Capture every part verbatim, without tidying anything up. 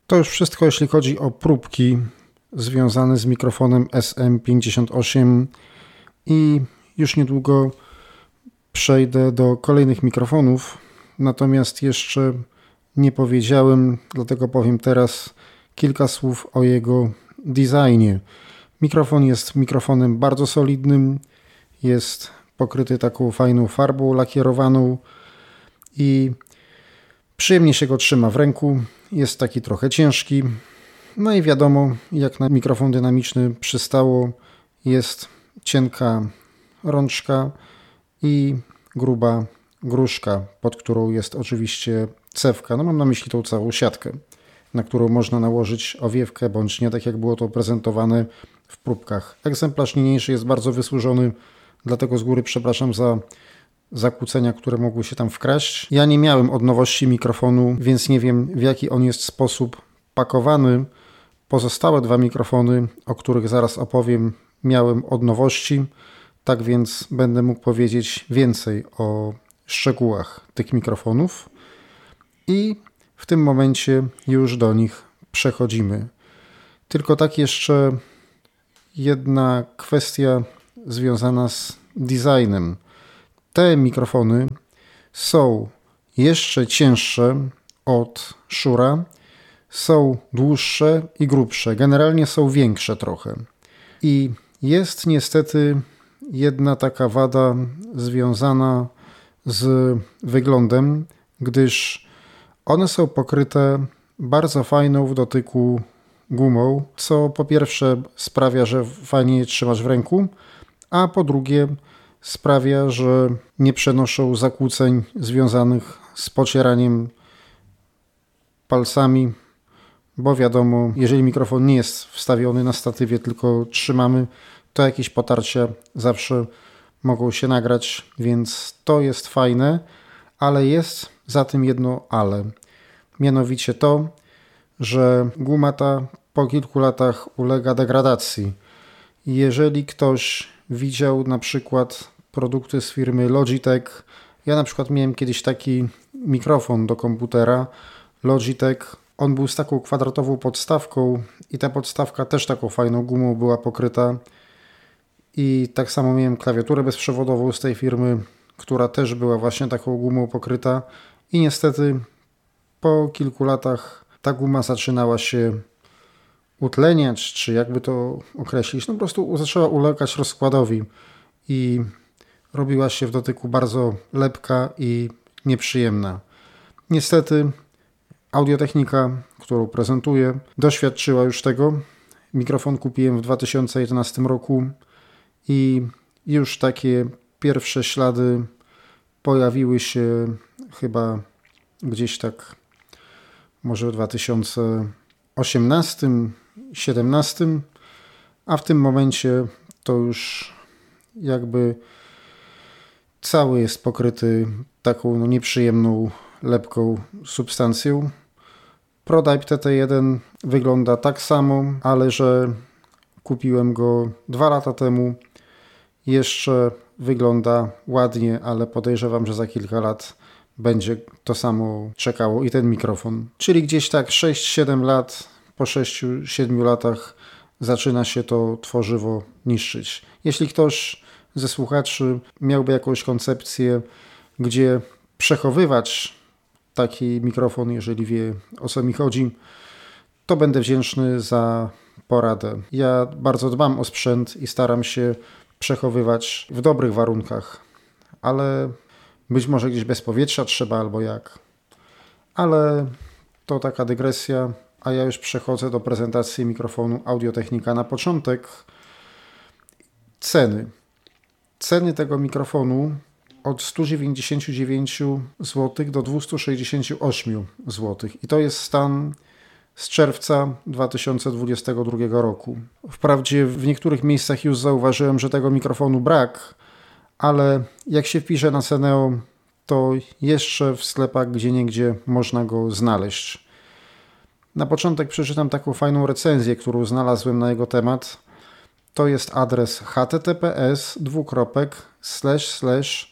To już wszystko, jeśli chodzi o próbki związane z mikrofonem S M pięćdziesiąt osiem i już niedługo przejdę do kolejnych mikrofonów, natomiast jeszcze nie powiedziałem, dlatego powiem teraz kilka słów o jego designie. Mikrofon jest mikrofonem bardzo solidnym, jest pokryty taką fajną farbą lakierowaną i przyjemnie się go trzyma w ręku, jest taki trochę ciężki. No i wiadomo, jak na mikrofon dynamiczny przystało, jest cienka rączka i gruba gruszka, pod którą jest oczywiście cewka. No mam na myśli tą całą siatkę, na którą można nałożyć owiewkę, bądź nie, tak jak było to prezentowane w próbkach. Egzemplarz niniejszy jest bardzo wysłużony, dlatego z góry przepraszam za zakłócenia, które mogły się tam wkraść. Ja nie miałem od nowości mikrofonu, więc nie wiem, w jaki on jest sposób pakowany. Pozostałe dwa mikrofony, o których zaraz opowiem, miałem od nowości, tak więc będę mógł powiedzieć więcej o szczegółach tych mikrofonów i w tym momencie już do nich przechodzimy. Tylko tak jeszcze jedna kwestia związana z designem. Te mikrofony są jeszcze cięższe od Shure'a, są dłuższe i grubsze, generalnie są większe trochę. I jest niestety jedna taka wada związana z wyglądem, gdyż one są pokryte bardzo fajną w dotyku gumą, co po pierwsze sprawia, że fajnie je trzymasz w ręku, a po drugie sprawia, że nie przenoszą zakłóceń związanych z pocieraniem palcami, bo wiadomo, jeżeli mikrofon nie jest wstawiony na statywie, tylko trzymamy, to jakieś potarcia zawsze mogą się nagrać, więc to jest fajne, ale jest za tym jedno ale. Mianowicie to, że guma ta po kilku latach ulega degradacji. Jeżeli ktoś widział na przykład produkty z firmy Logitech, ja na przykład miałem kiedyś taki mikrofon do komputera Logitech, on był z taką kwadratową podstawką i ta podstawka też taką fajną gumą była pokryta i tak samo miałem klawiaturę bezprzewodową z tej firmy, która też była właśnie taką gumą pokryta i niestety po kilku latach ta guma zaczynała się utleniać, czy jakby to określić, no po prostu zaczęła ulegać rozkładowi i robiła się w dotyku bardzo lepka i nieprzyjemna. Niestety Audio-Technica, którą prezentuję, doświadczyła już tego. Mikrofon kupiłem w dwa tysiące jedenastym roku i już takie pierwsze ślady pojawiły się chyba gdzieś tak może w dwa tysiące osiemnastym, siedemnastym, a w tym momencie to już jakby cały jest pokryty taką no, nieprzyjemną, lepką substancją. ProType T T jeden wygląda tak samo, ale że kupiłem go dwa lata temu. Jeszcze wygląda ładnie, ale podejrzewam, że za kilka lat będzie to samo czekało i ten mikrofon. Czyli gdzieś tak sześć siedem lat, po sześciu siedmiu latach zaczyna się to tworzywo niszczyć. Jeśli ktoś ze słuchaczy miałby jakąś koncepcję, gdzie przechowywać taki mikrofon, jeżeli wie, o co mi chodzi, to będę wdzięczny za poradę. Ja bardzo dbam o sprzęt i staram się przechowywać w dobrych warunkach, ale być może gdzieś bez powietrza trzeba albo jak. Ale to taka dygresja, a ja już przechodzę do prezentacji mikrofonu Audio-Technica. Na początek ceny. Ceny tego mikrofonu od sto dziewięćdziesiąt dziewięć złotych do dwieście sześćdziesiąt osiem złotych. I to jest stan z czerwca dwa tysiące dwudziestego drugiego roku. Wprawdzie w niektórych miejscach już zauważyłem, że tego mikrofonu brak, ale jak się wpisze na Ceneo, to jeszcze w sklepach gdzieniegdzie można go znaleźć. Na początek przeczytam taką fajną recenzję, którą znalazłem na jego temat. To jest adres https dwukropek slash slash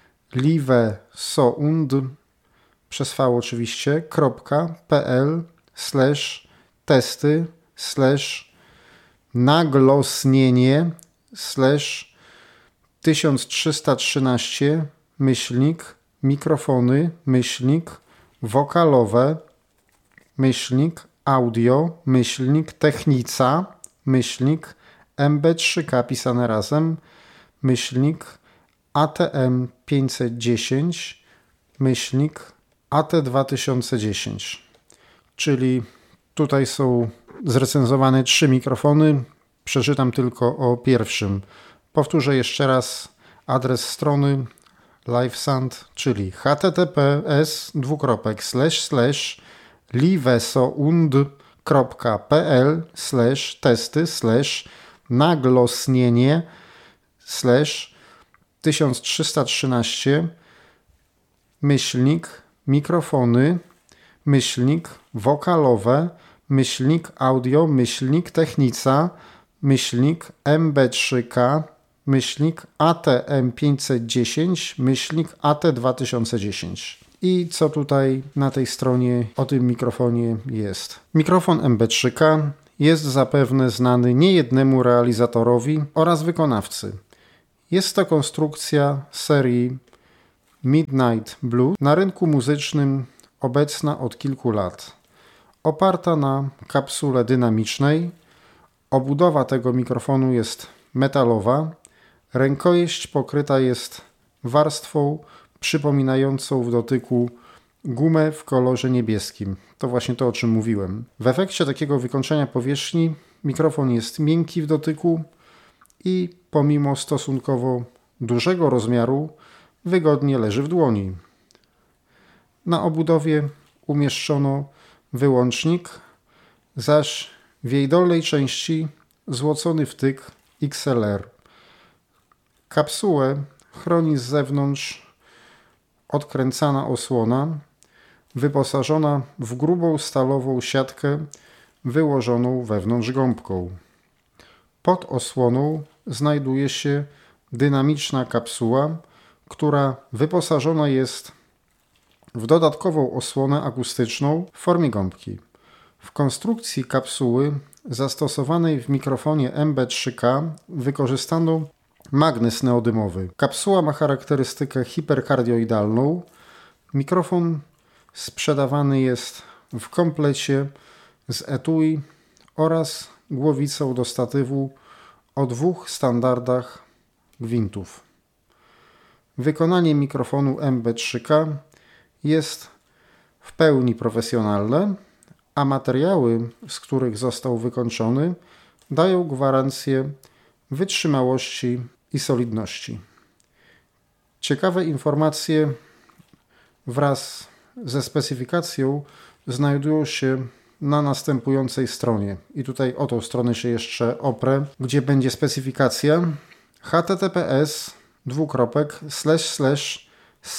livesound przez V oczywiście, kropka, pl slash testy slash nagłośnienie slash tysiąc trzysta trzynaście myślnik mikrofony myślnik wokalowe myślnik audio myślnik technica myślnik M B trzy K pisane razem myślnik A T M pięćset dziesięć myślnik A T dwa tysiące dziesięć. Czyli tutaj są zrecenzowane trzy mikrofony. Przeczytam tylko o pierwszym. Powtórzę jeszcze raz adres strony LiveSound, czyli https dwukropek slash slash livesound.pl slash testy slash nagłośnienie slash tysiąc trzysta trzynaście myślnik mikrofony myślnik wokalowe myślnik audio myślnik technica myślnik M B trzy K myślnik A T M pięćset dziesięć myślnik A T dwa tysiące dziesięć. I co tutaj na tej stronie o tym mikrofonie jest? Mikrofon M B trzy K jest zapewne znany niejednemu realizatorowi oraz wykonawcy. Jest to konstrukcja serii Midnight Blue na rynku muzycznym obecna od kilku lat. Oparta na kapsule dynamicznej, obudowa tego mikrofonu jest metalowa, rękojeść pokryta jest warstwą przypominającą w dotyku gumę w kolorze niebieskim. To właśnie to, o czym mówiłem. W efekcie takiego wykończenia powierzchni mikrofon jest miękki w dotyku i pomimo stosunkowo dużego rozmiaru wygodnie leży w dłoni. Na obudowie umieszczono wyłącznik, zaś w jej dolnej części złocony wtyk X L R. Kapsułę chroni z zewnątrz odkręcana osłona wyposażona w grubą stalową siatkę wyłożoną wewnątrz gąbką. Pod osłoną znajduje się dynamiczna kapsuła, która wyposażona jest w dodatkową osłonę akustyczną w formie gąbki. W konstrukcji kapsuły zastosowanej w mikrofonie M B trzy K wykorzystano magnes neodymowy. Kapsuła ma charakterystykę hiperkardioidalną. Mikrofon sprzedawany jest w komplecie z etui oraz głowicą do statywu o dwóch standardach gwintów. Wykonanie mikrofonu M B trzy K jest w pełni profesjonalne, a materiały, z których został wykończony, dają gwarancję wytrzymałości i solidności. Ciekawe informacje wraz ze specyfikacją znajdują się na następującej stronie. I tutaj o tą stronę się jeszcze oprę, gdzie będzie specyfikacja https dwukropek slash slash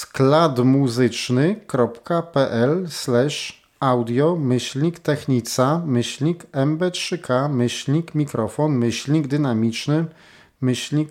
skladmuzyczny.pl slash audio myślnik technica myślnik M B trzy K myślnik mikrofon myślnik dynamiczny myślnik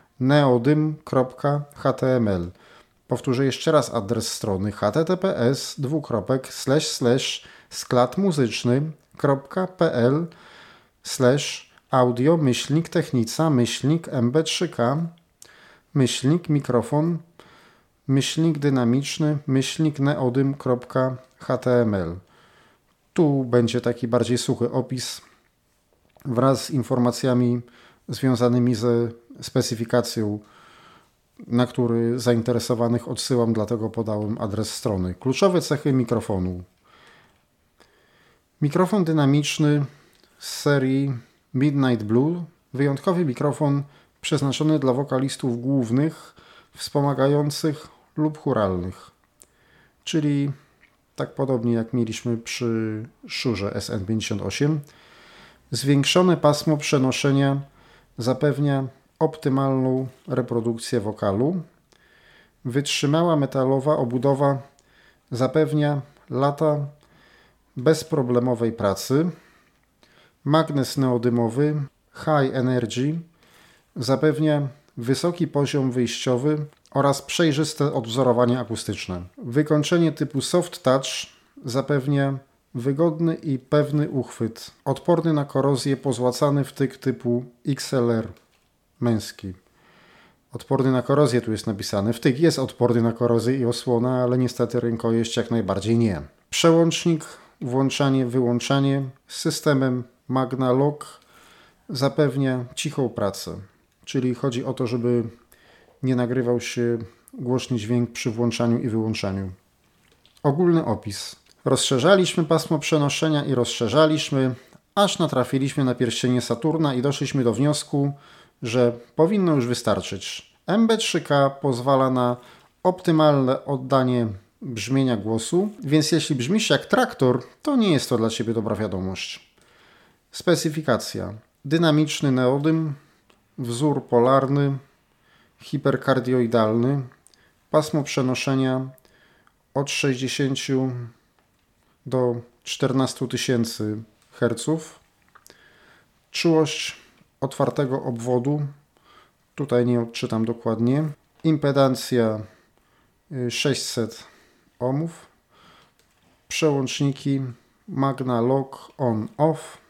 neodym.html. Powtórzę jeszcze raz adres strony https dwukropek slash slash skladmuzyczny.pl slash audio myślnik technica myślnik M B trzy K myślnik mikrofon myślnik dynamiczny myślnik neodym.html. Tu będzie taki bardziej suchy opis wraz z informacjami związanymi ze specyfikacją, na który zainteresowanych odsyłam, dlatego podałem adres strony. Kluczowe cechy mikrofonu. Mikrofon dynamiczny z serii Midnight Blue. Wyjątkowy mikrofon przeznaczony dla wokalistów głównych, wspomagających lub chóralnych. Czyli tak podobnie jak mieliśmy przy Shure S N pięćdziesiąt osiem. Zwiększone pasmo przenoszenia zapewnia optymalną reprodukcję wokalu. Wytrzymała metalowa obudowa zapewnia lata bezproblemowej pracy. Magnes neodymowy High Energy zapewnia wysoki poziom wyjściowy oraz przejrzyste odwzorowanie akustyczne. Wykończenie typu Soft Touch zapewnia Wygodny i pewny uchwyt. Odporny na korozję, pozłacany wtyk typu X L R męski. Odporny na korozję tu jest napisane. Wtyk jest odporny na korozję i osłonę, ale niestety rękojeść jak najbardziej nie. Przełącznik, włączanie, wyłączanie z systemem Magna Lock zapewnia cichą pracę. Czyli chodzi o to, żeby nie nagrywał się głośny dźwięk przy włączaniu i wyłączaniu. Ogólny opis. Rozszerzaliśmy pasmo przenoszenia i rozszerzaliśmy, aż natrafiliśmy na pierścienie Saturna i doszliśmy do wniosku, że powinno już wystarczyć. M B trzy K pozwala na optymalne oddanie brzmienia głosu, więc jeśli brzmisz jak traktor, to nie jest to dla Ciebie dobra wiadomość. Specyfikacja. Dynamiczny neodym, wzór polarny, hiperkardioidalny, pasmo przenoszenia od sześćdziesięciu do czternastu tysięcy herców, czułość otwartego obwodu, tutaj nie odczytam dokładnie, impedancja sześćset ohmów, przełączniki Magna Lock on-off,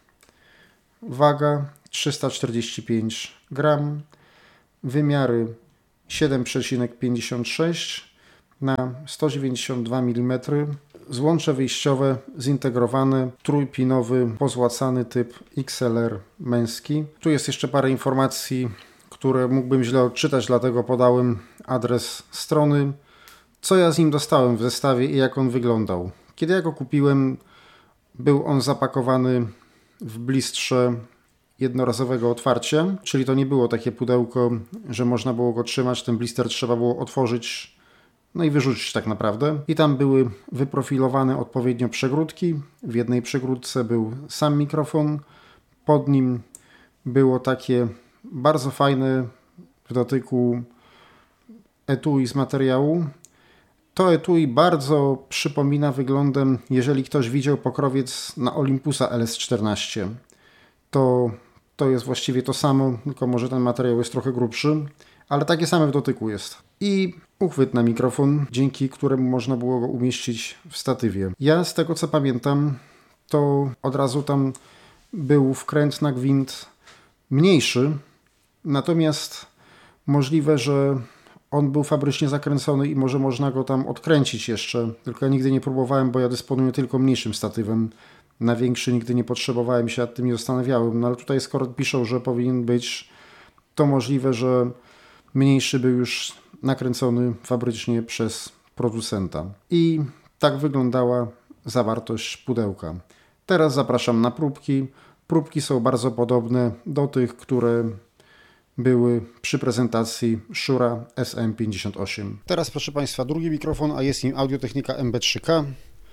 waga trzysta czterdzieści pięć gramów, wymiary siedem przecinek pięćdziesiąt sześć na sto dziewięćdziesiąt dwa milimetry, złącze wyjściowe zintegrowany, trójpinowy, pozłacany typ X L R męski. Tu jest jeszcze parę informacji, które mógłbym źle odczytać, dlatego podałem adres strony. Co ja z nim dostałem w zestawie i jak on wyglądał. Kiedy ja go kupiłem, był on zapakowany w blistrze jednorazowego otwarcia, czyli to nie było takie pudełko, że można było go trzymać, ten blister trzeba było otworzyć, no i wyrzucić tak naprawdę. I tam były wyprofilowane odpowiednio przegródki. W jednej przegródce był sam mikrofon, pod nim było takie bardzo fajne w dotyku etui z materiału. To etui bardzo przypomina wyglądem, jeżeli ktoś widział pokrowiec na Olympusa L S czternaście. To, to jest właściwie to samo, tylko może ten materiał jest trochę grubszy, ale takie same w dotyku jest. I uchwyt na mikrofon, dzięki któremu można było go umieścić w statywie. Ja z tego co pamiętam, to od razu tam był wkręt na gwint mniejszy, natomiast możliwe, że on był fabrycznie zakręcony i może można go tam odkręcić jeszcze, tylko ja nigdy nie próbowałem, bo ja dysponuję tylko mniejszym statywem. Na większy nigdy nie potrzebowałem się, nad tym nie zastanawiałem, no ale tutaj skoro piszą, że powinien być, to możliwe, że mniejszy był już nakręcony fabrycznie przez producenta. I tak wyglądała zawartość pudełka. Teraz zapraszam na próbki. Próbki są bardzo podobne do tych, które były przy prezentacji Shure S M pięćdziesiąt osiem. Teraz proszę Państwa drugi mikrofon, a jest nim Audio-Technica M B trzy K.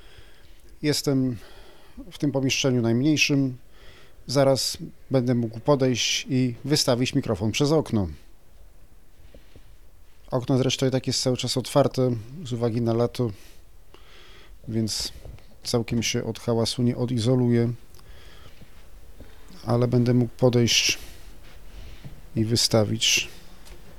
Jestem w tym pomieszczeniu najmniejszym. Zaraz będę mógł podejść i wystawić mikrofon przez okno. Okno zresztą i tak jest cały czas otwarte z uwagi na lato, więc całkiem się od hałasu nie odizoluje, ale będę mógł podejść i wystawić